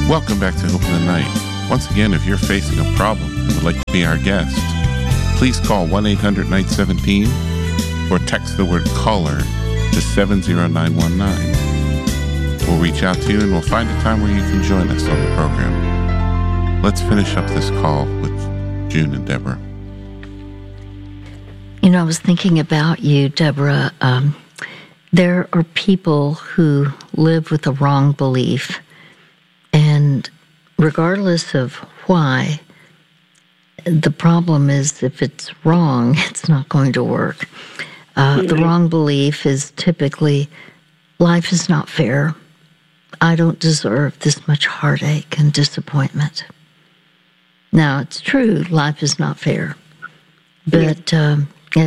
Welcome back to Hope in the Night. Once again, if you're facing a problem and would like to be our guest, please call 1-800-917 or text the word caller to 70919. We'll reach out to you and we'll find a time where you can join us on the program. Let's finish up this call with June and Deborah. You know, I was thinking about you, Deborah. There are people who live with a wrong belief, and regardless of why, the problem is if it's wrong, it's not going to work. The wrong belief is typically, life is not fair. I don't deserve this much heartache and disappointment. Now, it's true, life is not fair. But, and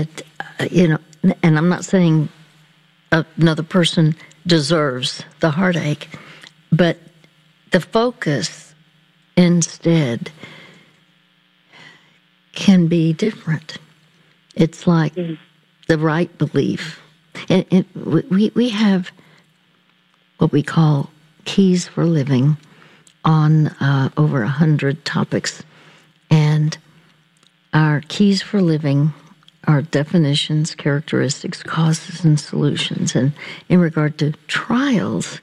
I'm not saying another person deserves the heartache, but the focus instead can be different. It's like the right belief. We have what we call Keys for Living on over 100 topics. And our Keys for Living are definitions, characteristics, causes, and solutions. And in regard to trials,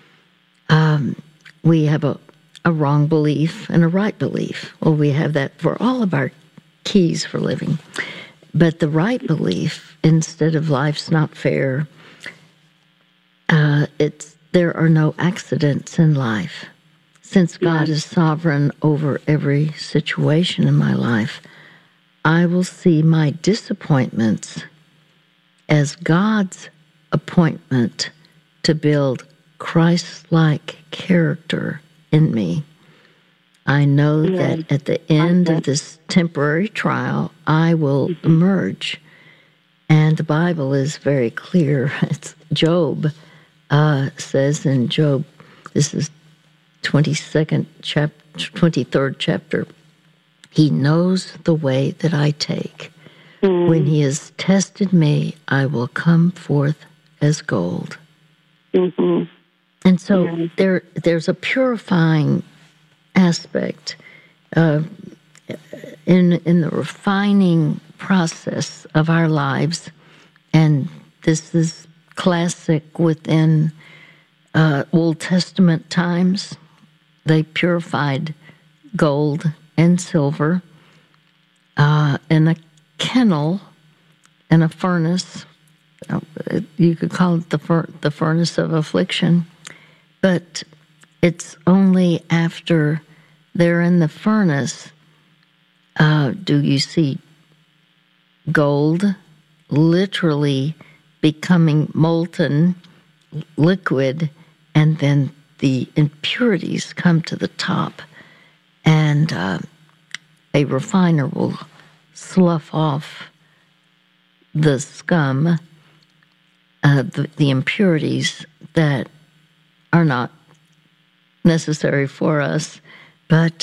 we have a wrong belief and a right belief. Well, we have that for all of our Keys for Living. But the right belief, instead of life's not fair, there are no accidents in life. Since God is sovereign over every situation in my life, I will see my disappointments as God's appointment to build Christ-like character in me. I know that at the end of this temporary trial, I will emerge. And the Bible is very clear. It's Job says in Job, this is 23rd chapter, He knows the way that I take. When He has tested me, I will come forth as gold. Mm-hmm. And so there's a purifying aspect in the refining process of our lives, and this is classic within Old Testament times. They purified gold and silver in a kennel, in a furnace. You could call it the furnace of affliction, but it's only after they're in the furnace do you see gold literally becoming molten liquid, and then the impurities come to the top, and a refiner will slough off the scum, the impurities that are not necessary for us. But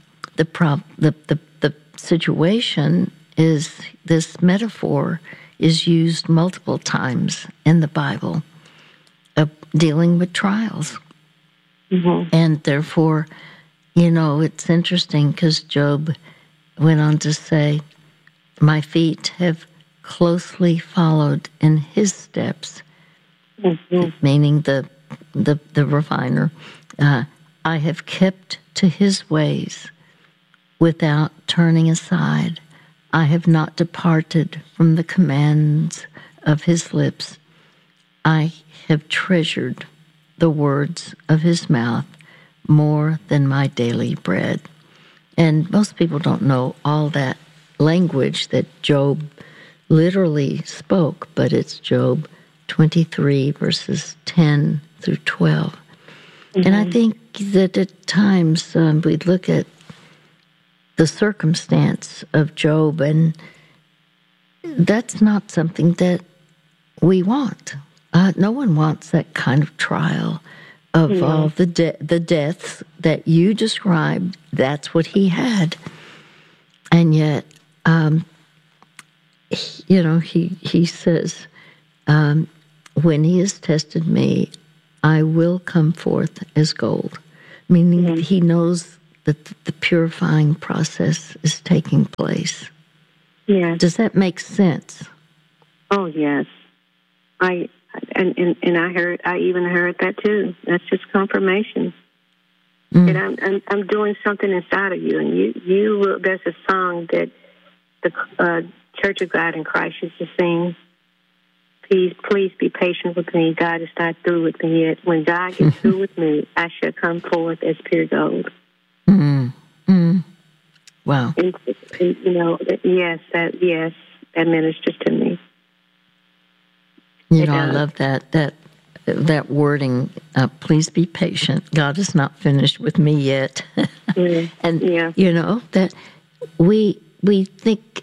the situation is, this metaphor is used multiple times in the Bible of dealing with trials. Mm-hmm. And therefore, it's interesting because Job went on to say, my feet have closely followed in His steps, meaning the refiner. I have kept to His ways without turning aside. I have not departed from the commands of His lips. I have treasured the words of His mouth more than my daily bread. And most people don't know all that language that Job literally spoke, but it's Job 23, verses 10 through 12. Mm-hmm. And I think that at times we'd look at the circumstance of Job, and that's not something that we want. No one wants that kind of trial of all the deaths that you described. That's what he had. And yet, he says, when He has tested me, I will come forth as gold. meaning he knows that the purifying process is taking place. Yes. Does that make sense? Oh, yes. I even heard that too. That's just confirmation. And I'm doing something inside of you, and you. There's a song that the Church of God in Christ used to sing. Please be patient with me. God is not through with me yet. When God gets through with me, I shall come forth as pure gold. Wow. And, yes, that ministers to me. I love that wording. Please be patient. God is not finished with me yet. And that we think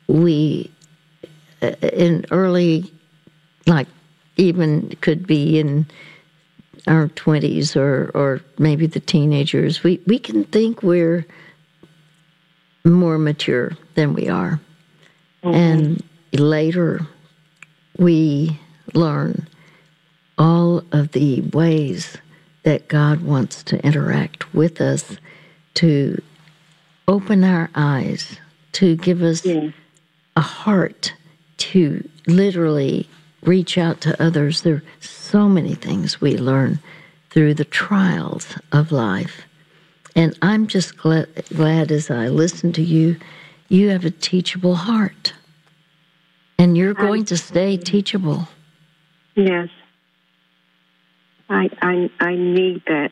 in early, like even could be in our 20s or maybe the teenagers, we can think we're more mature than we are. And later we learn all of the ways that God wants to interact with us, to open our eyes, to give us a heart to literally reach out to others. There are so many things we learn through the trials of life. And I'm just glad as I listen to you, you have a teachable heart. And you're going to stay teachable. Yes. I need that,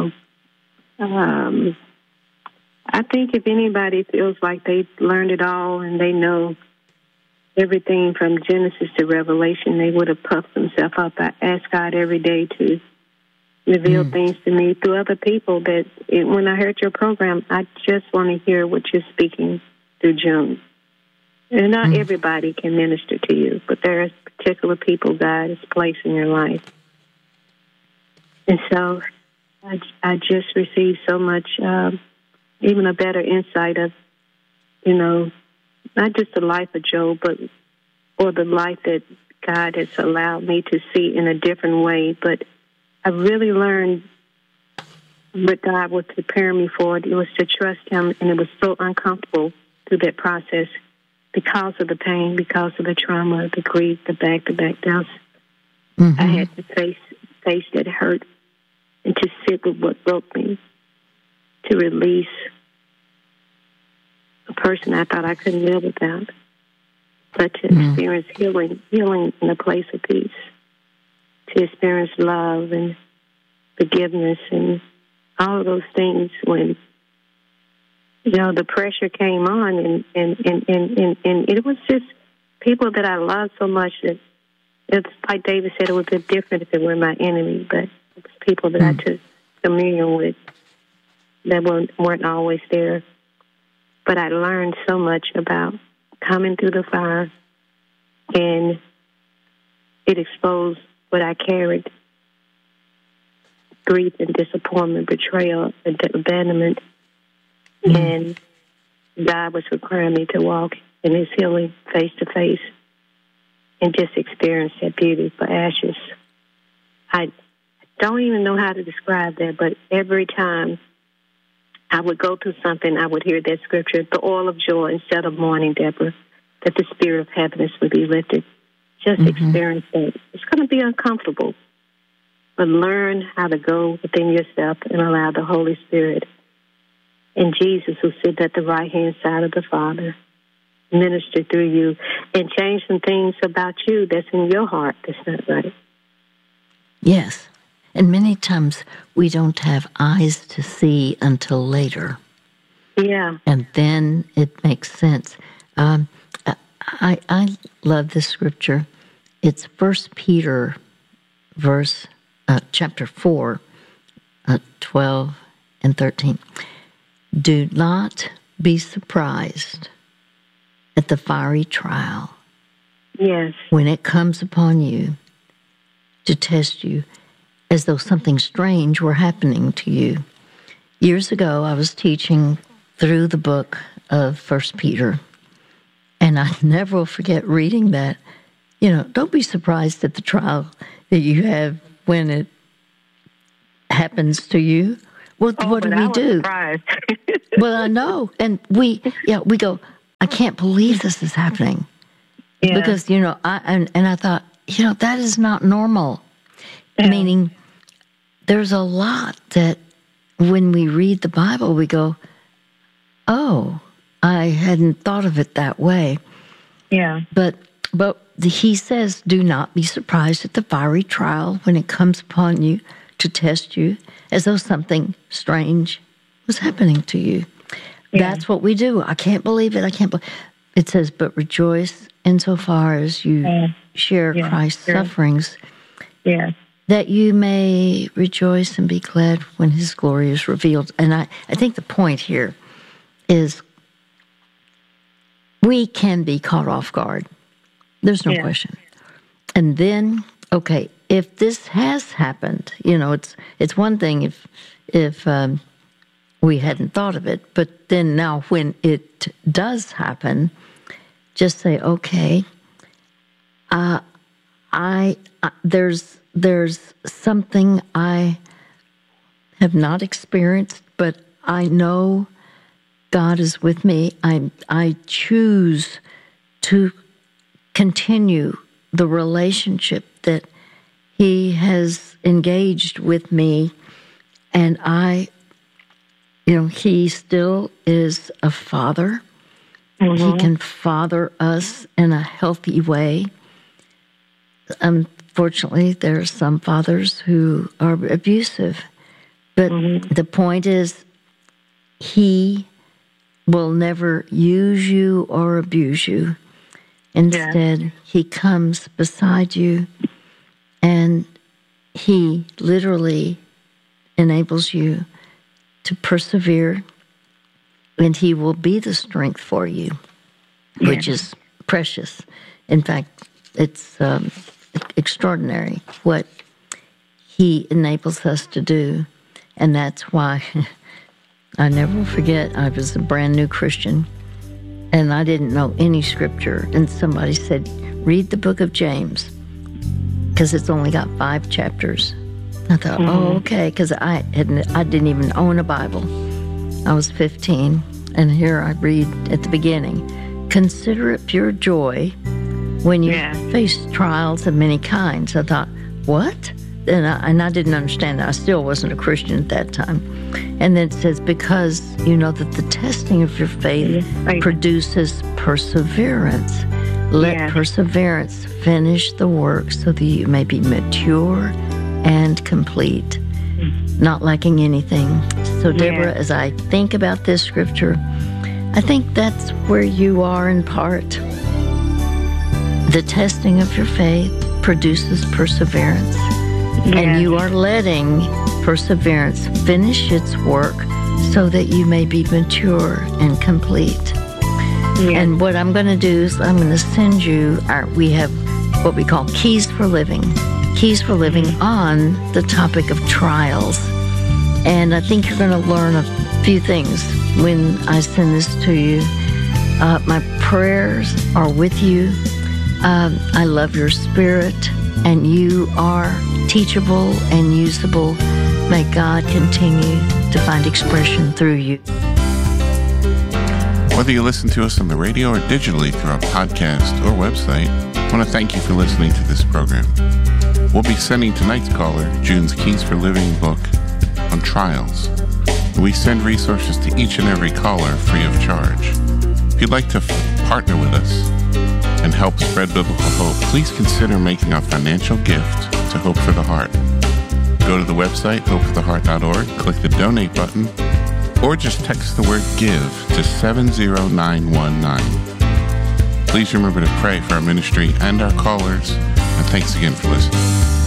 I think if anybody feels like they've learned it all and they know everything from Genesis to Revelation, they would have puffed themselves up. I ask God every day to reveal things to me through other people when I heard your program, I just want to hear what you're speaking through June. And not everybody can minister to you, but there are particular people God has placed in your life. And so I just received so much, even a better insight of, not just the life of Job, or the life that God has allowed me to see in a different way. But I really learned what God was preparing me for. It was to trust Him, and it was so uncomfortable through that process because of the pain, because of the trauma, the grief, the back-to-back deaths. I had to face that hurt and to sit with what broke me, to release a person I thought I couldn't live without, but to experience healing in a place of peace, to experience love and forgiveness and all of those things when, the pressure came on and it was just people that I loved so much that it's like David said, it would be different if it were my enemy, but it was people that I took communion with that weren't always there. But I learned so much about coming through the fire, and it exposed what I carried: grief and disappointment, betrayal and abandonment. And God was requiring me to walk in His healing face to face and just experience that beauty for ashes. I don't even know how to describe that, but every time I would go through something, I would hear that scripture, the oil of joy instead of mourning, Deborah, that the spirit of happiness would be lifted. Just experience that. It's going to be uncomfortable, but learn how to go within yourself and allow the Holy Spirit and Jesus, who sits at the right-hand side of the Father, minister through you and change some things about you that's in your heart that's not right. Yes. And many times we don't have eyes to see until later. Yeah. And then it makes sense. I love this scripture. It's 1 Peter chapter 4, 12 and 13. Do not be surprised at the fiery trial. Yes. When it comes upon you to test you, as though something strange were happening to you. Years ago, I was teaching through the book of 1 Peter, and I never will forget reading that. Don't be surprised at the trial that you have when it happens to you. what do we do? Well, I know. And we go, I can't believe this is happening. Yeah. Because, I thought, that is not normal. Yeah. Meaning there's a lot that when we read the Bible, we go, oh, I hadn't thought of it that way. Yeah. But he says, do not be surprised at the fiery trial when it comes upon you to test you as though something strange was happening to you. Yeah. That's what we do. I can't believe it. It says, but rejoice insofar as you share Christ's sufferings, that you may rejoice and be glad when his glory is revealed. And I think the point here is we can be caught off guard. There's no question. And then, okay, if this has happened, it's one thing if we hadn't thought of it, but then now when it does happen, just say, okay, there's something I have not experienced, but I know God is with me. I choose to continue the relationship that he has engaged with me, and he still is a father. Mm-hmm. He can father us in a healthy way. Unfortunately, there are some fathers who are abusive, but the point is he will never use you or abuse you. Instead, he comes beside you, and he literally enables you to persevere, and he will be the strength for you, which is precious. In fact, it's extraordinary what he enables us to do, and that's why I never will forget, I was a brand new Christian, and I didn't know any scripture, and somebody said, read the book of James, because it's only got 5 chapters. I thought, oh, okay, because I didn't even own a Bible. I was 15, and here I read at the beginning, consider it pure joy when you face trials of many kinds. I thought, what? And I didn't understand that. I still wasn't a Christian at that time. And then it says, because you know that the testing of your faith produces perseverance. Let perseverance finish the work so that you may be mature and complete, not lacking anything. So, Deborah, as I think about this scripture, I think that's where you are in part. The testing of your faith produces perseverance. And you are letting perseverance finish its work so that you may be mature and complete. And what I'm going to do is I'm going to send you we have what we call Keys for Living. Keys for Living on the topic of trials. And I think you're going to learn a few things when I send this to you. My prayers are with you. I love your spirit, and you are teachable and usable. May God continue to find expression through you. Whether you listen to us on the radio or digitally through our podcast or website, I want to thank you for listening to this program. We'll be sending tonight's caller June's Keys for Living book on trials. We send resources to each and every caller free of charge. If you'd like to partner with us and help spread biblical hope, please consider making a financial gift to Hope for the Heart. Go to the website, hopefortheheart.org, click the donate button, or just text the word GIVE to 70919. Please remember to pray for our ministry and our callers, and thanks again for listening.